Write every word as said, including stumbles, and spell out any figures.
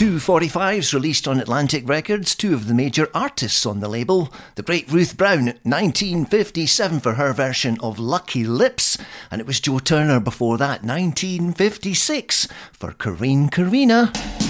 Two forty-fives released on Atlantic Records, two of the major artists on the label. The great Ruth Brown, nineteen fifty-seven for her version of Lucky Lips, and it was Joe Turner before that, nineteen fifty-six for Corrine Corina.